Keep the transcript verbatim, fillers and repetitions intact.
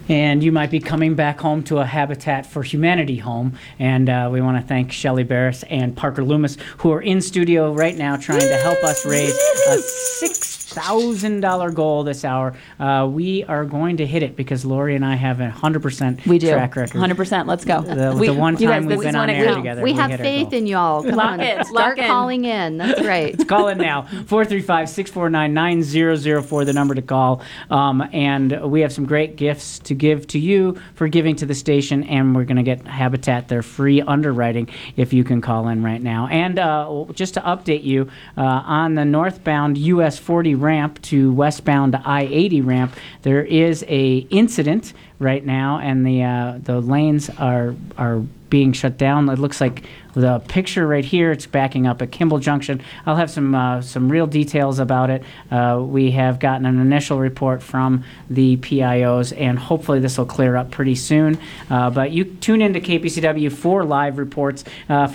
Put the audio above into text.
And you might be coming back home to a Habitat for Humanity home. And uh, we want to thank Shelley Barris and Parker Loomis, who are in studio right now trying to help us raise a six thousand dollars goal this hour. Uh, we are going to hit it because Lori and I have a one hundred percent we do. track record. one hundred percent. Let's go. The, we, the one time guys, we've been on air count. together. We, we have faith in y'all. Come Lock on. in. Start Lock calling in. That's right. Call in now. four three five, six four nine, nine zero zero four, the number to call. Um, and we have some great gifts to give to you for giving to the station, and we're going to get Habitat their free underwriting if you can call in right now. And uh, just to update you, uh, on the northbound U S forty ramp to westbound I eighty ramp, there is a incident right now, and the uh, the lanes are are being shut down. It looks like the picture right here, it's backing up at Kimball Junction. I'll have some uh, some real details about it. Uh, we have gotten an initial report from the P I Os, and hopefully this will clear up pretty soon. Uh, but you tune into K P C W for live reports. Uh,